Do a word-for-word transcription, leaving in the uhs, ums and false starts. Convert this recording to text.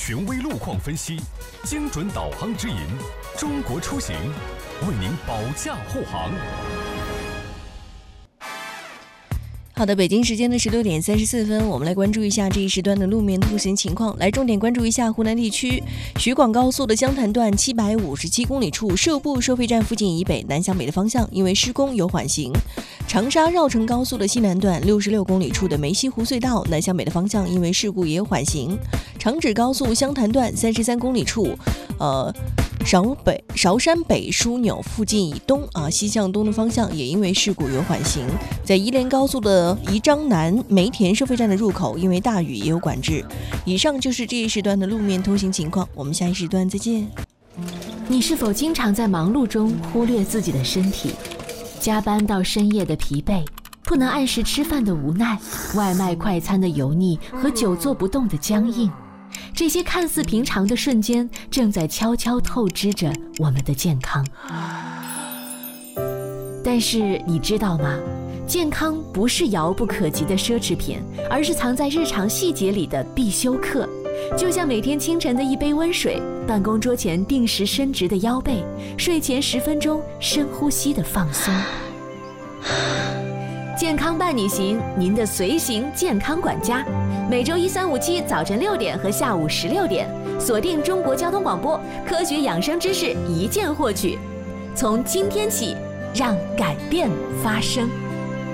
权威路况分析，精准导航指引，中国出行为您保驾护航。 好的，北京时间的十六点三十四分，我们来关注一下这一时段的路面通行情况。来重点关注一下湖南地区徐广高速的湘潭段七百五十七公里处寿埠收费站附近以北南向北的方向，因为施工有缓行。长沙绕城高速的西南段六十六公里处的梅溪湖隧道南向北的方向，因为事故也有缓行。长指高速湘潭段三十三公里处，呃。韶北韶山北枢纽附近以东啊，西向东的方向也因为事故有缓行。在宜连高速的宜章南梅田收费站的入口，因为大雨也有管制。以上就是这一时段的路面通行情况，我们下一时段再见。 你是否经常在忙碌中忽略自己的身体？加班到深夜的疲惫，不能按时吃饭的无奈，外卖快餐的油腻和久坐不动的僵硬。这些看似平常的瞬间，正在悄悄透支着我们的健康。但是你知道吗？健康不是遥不可及的奢侈品，而是藏在日常细节里的必修课。就像每天清晨的一杯温水，办公桌前定时伸直的腰背，睡前十分钟深呼吸的放松。健康伴你行，您的随行健康管家。每周一、三、五、七早晨六点和下午十六点，锁定中国交通广播，科学养生知识一键获取。从今天起，让改变发生。